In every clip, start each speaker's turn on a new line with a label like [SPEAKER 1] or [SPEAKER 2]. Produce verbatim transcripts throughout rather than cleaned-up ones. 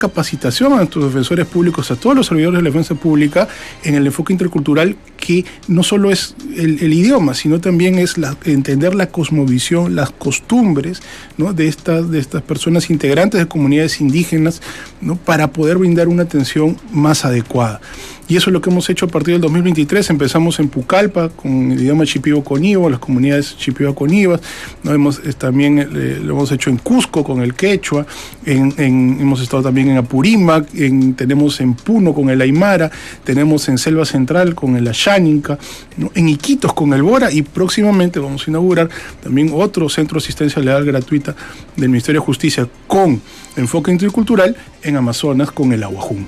[SPEAKER 1] capacitación a nuestros defensores públicos, a todos los servidores de la defensa pública, en el enfoque intercultural, que no solo es el, el idioma, sino también es la, entender la cosmovisión, las costumbres, ¿no?, de estas, de estas personas integrantes de comunidades indígenas, ¿no?, para poder brindar una atención más adecuada. Y eso es lo que hemos hecho a partir del dos mil veintitrés. Empezamos en Pucallpa con el idioma Shipibo-Conibo, las comunidades Shipibo-Conibas, ¿no? Hemos, eh, también eh, lo hemos hecho en Cusco con el quechua, en, en, hemos estado también en Apurímac, en, tenemos en Puno con el aymara, tenemos en Selva Central con el Asháninka, ¿no?, en Iquitos con el Bora, y próximamente vamos a inaugurar también otro centro de asistencia legal gratuita del Ministerio de Justicia con enfoque intercultural en Amazonas con el Ahuajún.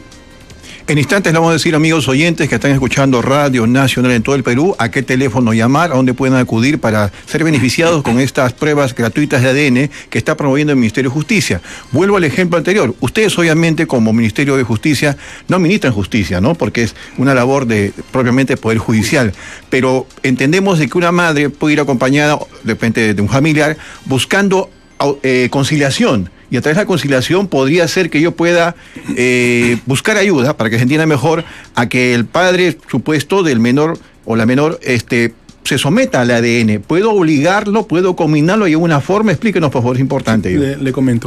[SPEAKER 2] En instantes le vamos a decir, amigos oyentes que están escuchando Radio Nacional en todo el Perú, a qué teléfono llamar, a dónde pueden acudir para ser beneficiados con estas pruebas gratuitas de A D N que está promoviendo el Ministerio de Justicia. Vuelvo al ejemplo anterior. Ustedes, obviamente, como Ministerio de Justicia, no administran justicia, ¿no?, porque es una labor de propiamente Poder Judicial. Pero entendemos de que una madre puede ir acompañada de repente de un familiar buscando eh, conciliación. Y a través de la conciliación podría ser que yo pueda eh, buscar ayuda, para que se entienda mejor, a que el padre supuesto del menor o la menor este, se someta al A D N. ¿Puedo obligarlo? ¿Puedo combinarlo de alguna forma? Explíquenos, por favor, es importante.
[SPEAKER 1] Le, le comento.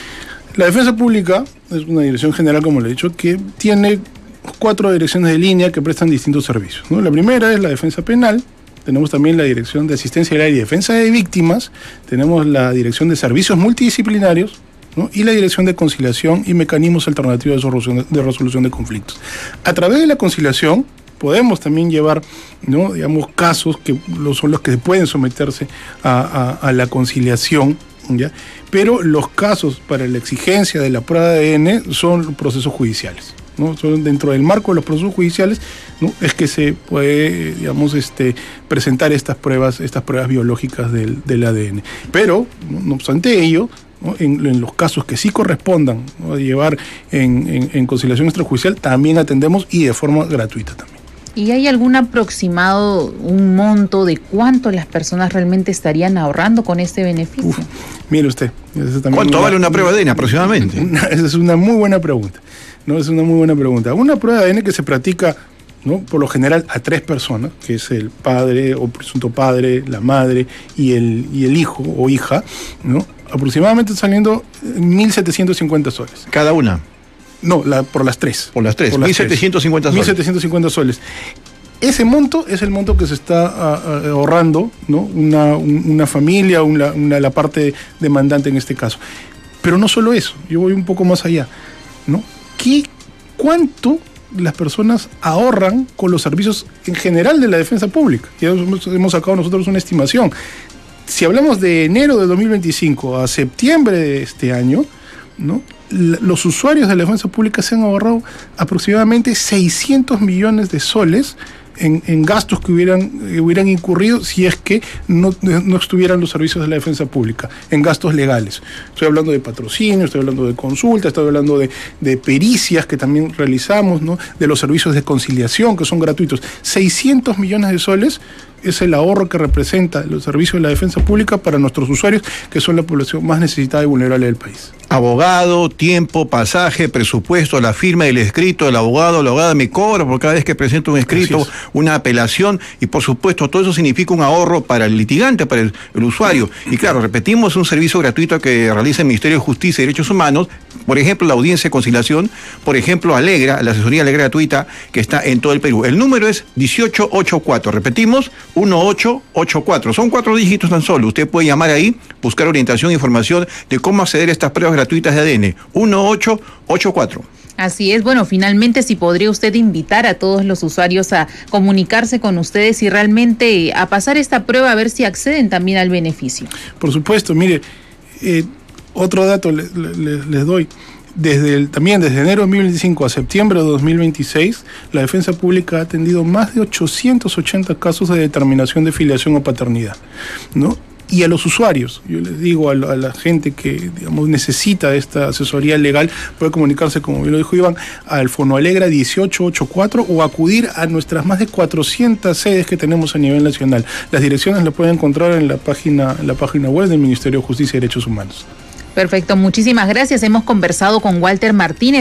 [SPEAKER 1] La Defensa Pública es una dirección general, como le he dicho, que tiene cuatro direcciones de línea que prestan distintos servicios, ¿no? La primera es la defensa penal. Tenemos también la Dirección de Asistencia Legal y Defensa de Víctimas. Tenemos la Dirección de Servicios Multidisciplinarios, ¿no?, y la Dirección de Conciliación y Mecanismos Alternativos de Resolución de, resolución de Conflictos. A través de la conciliación podemos también llevar, ¿no?, digamos, casos que son los que pueden someterse a, a, a la conciliación, ¿ya? Pero los casos para la exigencia de la prueba de A D N son procesos judiciales, ¿no? Son dentro del marco de los procesos judiciales, ¿no?, es que se puede, digamos, este, presentar estas pruebas, estas pruebas biológicas del, del A D N. Pero, no, no obstante ello, ¿no?, en, en los casos que sí correspondan, ¿no?, de llevar en, en, en conciliación extrajudicial, también atendemos, y de forma gratuita también.
[SPEAKER 3] ¿Y hay algún aproximado, un monto de cuánto las personas realmente estarían ahorrando con este beneficio? Uf,
[SPEAKER 1] mire usted.
[SPEAKER 2] ¿Cuánto una, vale una prueba de A D N aproximadamente?
[SPEAKER 1] Una, esa es una muy buena pregunta. No, es una muy buena pregunta. Una prueba de A D N que se practica, ¿no?, por lo general a tres personas, que es el padre o presunto padre, la madre y el, y el hijo o hija, ¿no?, aproximadamente saliendo mil setecientos cincuenta soles.
[SPEAKER 2] ¿Cada una?
[SPEAKER 1] No, la, por las tres.
[SPEAKER 2] Por las tres, mil setecientos cincuenta soles.
[SPEAKER 1] mil setecientos cincuenta soles. Ese monto es el monto que se está uh, ahorrando, ¿no?, una, un, una familia, una, una, la parte demandante en este caso. Pero no solo eso, yo voy un poco más allá, ¿no? ¿Qué, ¿Cuánto las personas ahorran con los servicios en general de la defensa pública? Ya hemos, hemos sacado nosotros una estimación. Si hablamos de enero de dos mil veinticinco a septiembre de este año, ¿no?, los usuarios de la defensa pública se han ahorrado aproximadamente seiscientos millones de soles en, en gastos que hubieran, eh, hubieran incurrido si es que no, no estuvieran los servicios de la defensa pública, en gastos legales. Estoy hablando de patrocinio, estoy hablando de consulta, estoy hablando de, de pericias que también realizamos, ¿no?, de los servicios de conciliación que son gratuitos. seiscientos millones de soles es el ahorro que representa los servicios de la defensa pública para nuestros usuarios, que son la población más necesitada y vulnerable del país.
[SPEAKER 2] Abogado, tiempo, pasaje, presupuesto, la firma del escrito, el abogado, la abogada me cobra por cada vez que presento un escrito, una apelación, y por supuesto todo eso significa un ahorro para el litigante, para el, el usuario. Y claro, repetimos, un servicio gratuito que realiza el Ministerio de Justicia y Derechos Humanos, por ejemplo, la audiencia de conciliación, por ejemplo, Alegra, la asesoría legal gratuita que está en todo el Perú. El número es dieciocho ochenta y cuatro, repetimos, dieciocho ochenta y cuatro. Son cuatro dígitos tan solo. Usted puede llamar ahí, buscar orientación e información de cómo acceder a estas pruebas gratuitas de A D N. dieciocho ochenta y cuatro.
[SPEAKER 3] Así es. Bueno, finalmente, si podría usted invitar a todos los usuarios a comunicarse con ustedes y realmente a pasar esta prueba, a ver si acceden también al beneficio.
[SPEAKER 1] Por supuesto, mire, eh, otro dato les, les, les doy. Desde el, también desde enero de dos mil veinticinco a septiembre de dos mil veintiséis, la Defensa Pública ha atendido más de ochocientos ochenta casos de determinación de filiación o paternidad, ¿no? Y a los usuarios, yo les digo a la, a la gente que, digamos, necesita esta asesoría legal, puede comunicarse, como bien lo dijo Iván, al Fonoalegra dieciocho ochenta y cuatro o acudir a nuestras más de cuatrocientas sedes que tenemos a nivel nacional. Las direcciones las pueden encontrar en la página, en la página web del Ministerio de Justicia y Derechos Humanos.
[SPEAKER 3] Perfecto, muchísimas gracias. Hemos conversado con Walter Martínez.